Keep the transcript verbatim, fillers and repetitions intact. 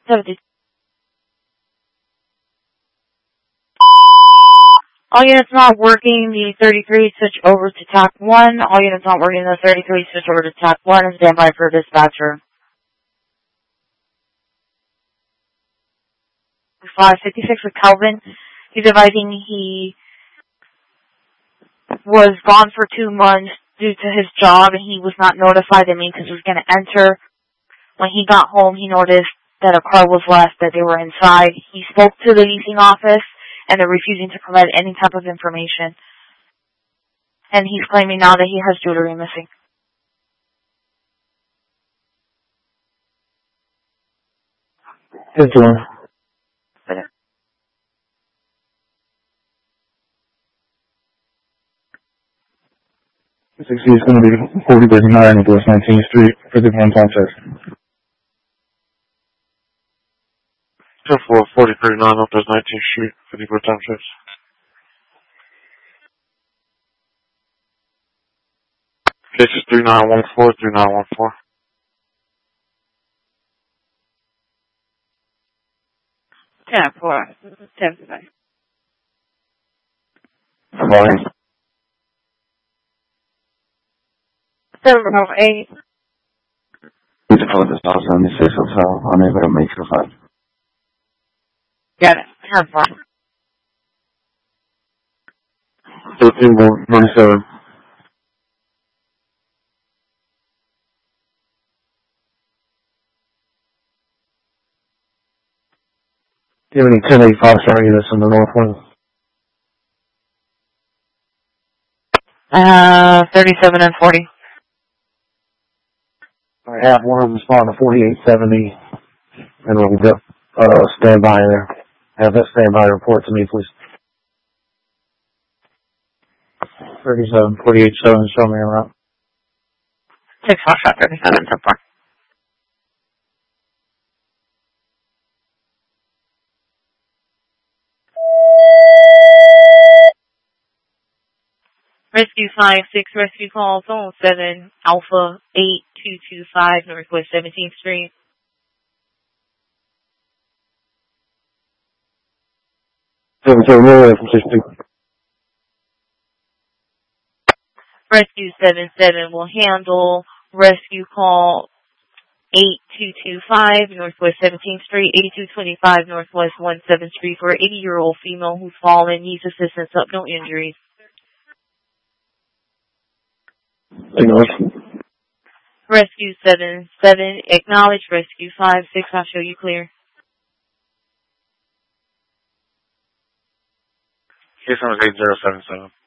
seventy. All units not working, the thirty-three switch over to T A C one. All units not working, the thirty-three switch over to T A C one and stand by for dispatcher. five fifty-six with Kelvin. He's advising he was gone for two months due to his job and he was not notified. That means he was going to enter. When he got home, he noticed that a car was left, that they were inside. He spoke to the leasing office and they're refusing to provide any type of information. And he's claiming now that he has jewelry missing. Good one. sixty is going to be forty thirty-nine Northwest nineteenth Street for the one time test. For forty thirty-nine Northwest nineteenth Street, fifty-four time six. Case is three nine one four, three nine one four. ten four. ten five. Good morning. seven oh eight. Please call this house seventy-six Hotel, unable to make your flight. Got it. ten four. thirteen ninety-seven. Do you have any ten eighty-five star units in the north wing? Uh, thirty-seven and forty. I have one of them respond to forty-eight seventy, and we'll go, uh, stand by there. Have that standby report to me, please. thirty-seven, forty-eight seven, show me around. six four shot thirty-seven, ten four. Rescue five six, rescue call, phone seven, Alpha eight two two five, Northwest seventeenth Street. seven seven, really, from sixty. Rescue seven seven will handle rescue call eight two two five, Northwest seventeenth Street, eighty-two twenty-five, Northwest seventeenth Street for an eighty-year-old female who's fallen, needs assistance up, no injuries. Rescue seven seven, acknowledge. Rescue five six, I'll show you clear. Case number is eight zero seven seven.